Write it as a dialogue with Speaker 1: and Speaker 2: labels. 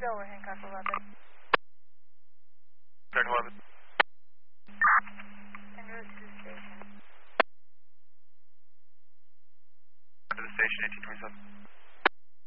Speaker 1: Delaware, Hancock 11.
Speaker 2: Check 11.
Speaker 1: En route to the station.
Speaker 2: To the station, 1827.